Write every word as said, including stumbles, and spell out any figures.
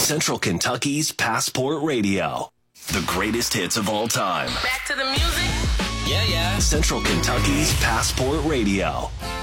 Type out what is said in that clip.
Central Kentucky's Passport Radio. The greatest hits of all time. Back to the music. Yeah, yeah. Central Kentucky's Passport Radio.